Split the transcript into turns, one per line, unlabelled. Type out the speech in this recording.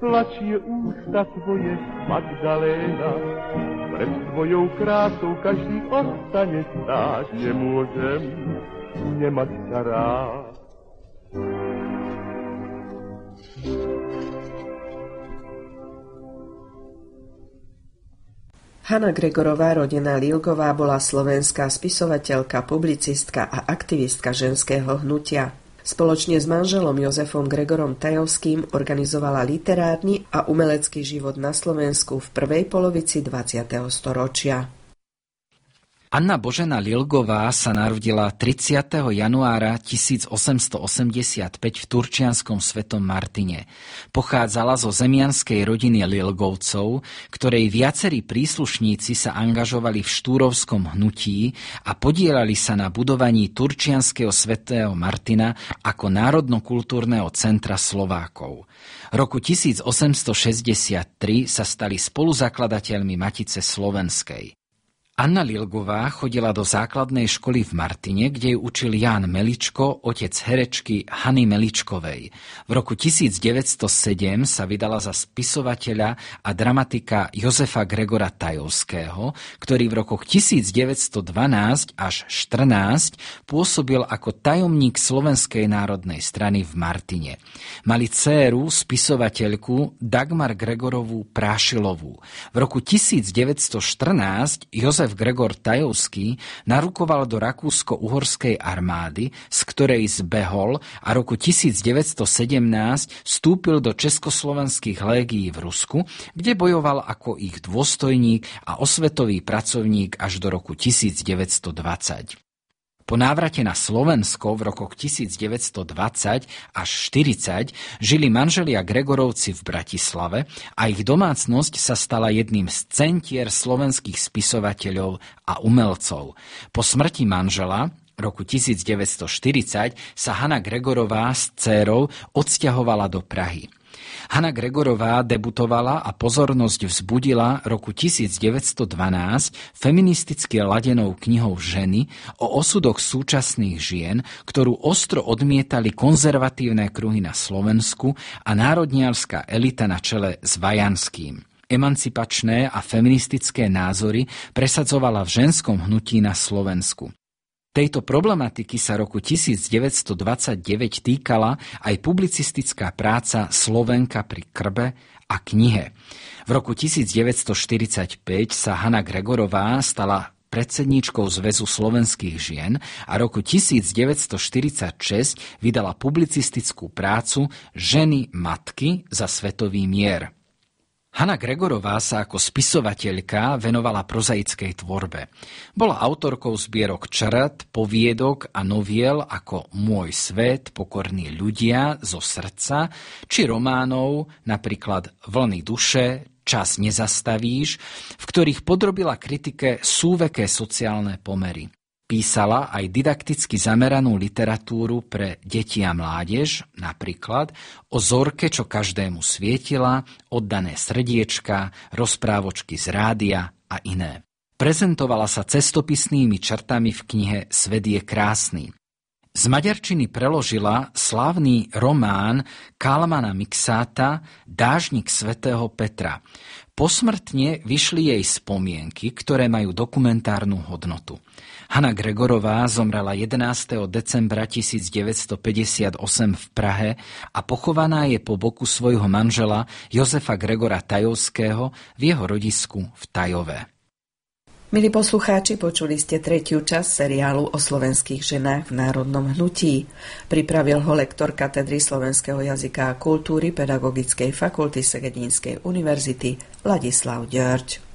Plačie ústa tvoje, Magdaléna, pred tvojou krásou každý ostane stáť. Nemôžem nemať sa rád.
Hanna Gregorová, rodená Lilgová, bola slovenská spisovateľka, publicistka a aktivistka ženského hnutia. Spoločne s manželom Jozefom Gregorom Tajovským organizovala literárny a umelecký život na Slovensku v prvej polovici 20. storočia.
Anna Božena Lilgová sa narodila 30. januára 1885 v turčianskom Svetom Martine. Pochádzala zo zemianskej rodiny Lilgovcov, ktorej viacerí príslušníci sa angažovali v štúrovskom hnutí a podieľali sa na budovaní turčianskeho Svätého Martina ako národno-kultúrneho centra Slovákov. Roku 1863 sa stali spoluzakladateľmi Matice slovenskej. Anna Lilgová chodila do základnej školy v Martine, kde ju učil Ján Meličko, otec herečky Hany Meličkovej. V roku 1907 sa vydala za spisovateľa a dramatika Jozefa Gregora Tajovského, ktorý v rokoch 1912 až 14 pôsobil ako tajomník Slovenskej národnej strany v Martine. Mali dcéru, spisovateľku Dagmar Gregorovú Prášilovú. V roku 1914 Jozef Gregor Tajovský narukoval do rakúsko-uhorskej armády, z ktorej zbehol a roku 1917 vstúpil do československých légií v Rusku, kde bojoval ako ich dôstojník a osvetový pracovník až do roku 1920. Po návrate na Slovensko v rokoch 1920 až 40 žili manželia Gregorovci v Bratislave a ich domácnosť sa stala jedným z centier slovenských spisovateľov a umelcov. Po smrti manžela roku 1940 sa Hanna Gregorová s dcérou odsťahovala do Prahy. Hanna Gregorová debutovala a pozornosť vzbudila roku 1912 feministicky ladenou knihou Ženy o osudoch súčasných žien, ktorú ostro odmietali konzervatívne kruhy na Slovensku a národniarska elita na čele s Vajanským. Emancipačné a feministické názory presadzovala v ženskom hnutí na Slovensku. Tejto problematiky sa roku 1929 týkala aj publicistická práca Slovenka pri krbe a knihe. V roku 1945 sa Hanna Gregorová stala predsedníčkou Zväzu slovenských žien a roku 1946 vydala publicistickú prácu Ženy matky za svetový mier. Hanna Gregorová sa ako spisovateľka venovala prozaickej tvorbe. Bola autorkou zbierok črt, poviedok a noviel ako Môj svet, Pokorní ľudia, Zo srdca, či románov, napríklad Vlny duše, Čas nezastavíš, v ktorých podrobila kritike súveké sociálne pomery. Písala aj didakticky zameranú literatúru pre deti a mládež, napríklad o zorke, čo každému svietila, Oddané srdiečka, Rozprávočky z rádia a iné. Prezentovala sa cestopisnými črtami v knihe Svet je krásny. Z maďarčiny preložila slávny román Kalmana Miksáta Dážnik svätého Petra. Posmrtne vyšli jej spomienky, ktoré majú dokumentárnu hodnotu. Hanna Gregorová zomrela 11. decembra 1958 v Prahe a pochovaná je po boku svojho manžela Jozefa Gregora Tajovského v jeho rodisku v Tajove.
Milí poslucháči, počuli ste tretiu časť seriálu o slovenských ženách v národnom hnutí. Pripravil ho lektor katedry slovenského jazyka a kultúry Pedagogickej fakulty Segedinskej univerzity Ladislav Ďörč.